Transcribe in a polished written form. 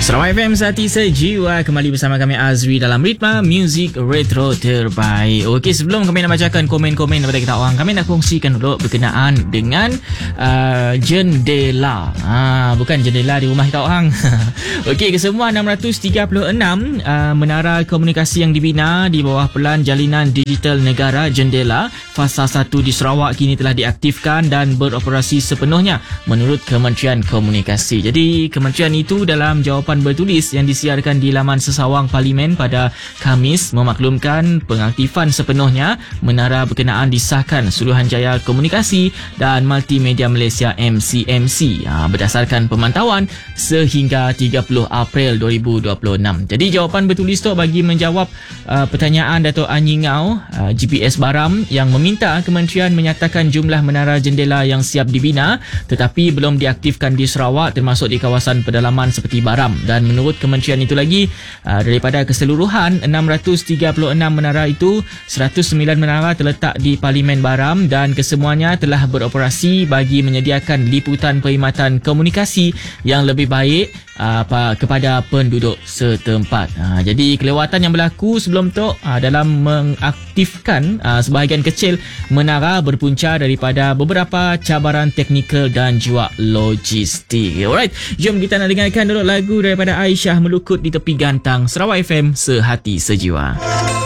Sarawak FM Sehati Sejiwa, kembali bersama kami Azri dalam Ritma Music Retro Terbaik. Okey, sebelum kami nak bacakan komen-komen daripada kita orang, kami nak kongsikan dulu berkenaan dengan jendela. Bukan jendela di rumah kita orang. Okey, kesemua 636 menara komunikasi yang dibina di bawah Pelan Jalinan Digital Negara Jendela Fasa 1 di Sarawak kini telah diaktifkan dan beroperasi sepenuhnya menurut Kementerian Komunikasi. Jadi kementerian itu dalam jawapan bertulis yang disiarkan di laman sesawang Parlimen pada Khamis memaklumkan pengaktifan sepenuhnya menara berkenaan disahkan Suruhanjaya Komunikasi dan Multimedia Malaysia MCMC berdasarkan pemantauan sehingga 30 April 2026. Jadi jawapan bertulis tu bagi menjawab pertanyaan Dato' Anyi Ngau, GPS Baram, yang meminta kementerian menyatakan jumlah menara jendela yang siap dibina tetapi belum diaktifkan di Sarawak termasuk di kawasan pedalaman seperti Baram. Dan menurut kementerian itu lagi, daripada keseluruhan 636 menara itu, 109 menara terletak di Parlimen Baram dan kesemuanya telah beroperasi bagi menyediakan liputan perkhidmatan komunikasi yang lebih baik kepada penduduk setempat. Jadi kelewatan yang berlaku sebelum tu dalam mengaktifkan sebahagian kecil menara berpunca daripada beberapa cabaran teknikal dan juga logistik. Alright, jom kita nak dengarkan dulu lagu daripada Aisyah Melukut di Tepi Gantang. Sarawak FM Sehati Sejiwa.